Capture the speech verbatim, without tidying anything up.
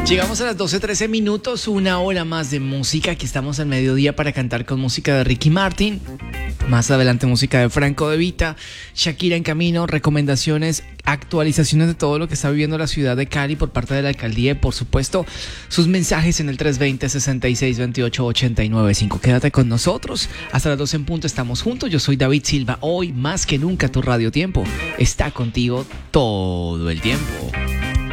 Llegamos a las doce trece minutos, una hora más de música. Aquí estamos al mediodía para cantar con música de Ricky Martin. Más adelante música de Franco De Vita, Shakira en camino, recomendaciones, actualizaciones de todo lo que está viviendo la ciudad de Cali por parte de la alcaldía y por supuesto sus mensajes en el tres dos cero, seis seis dos ocho, ocho nueve cinco. Quédate con nosotros, hasta las doce en punto estamos juntos. Yo soy David Silva, hoy más que nunca tu Radio Tiempo está contigo todo el tiempo.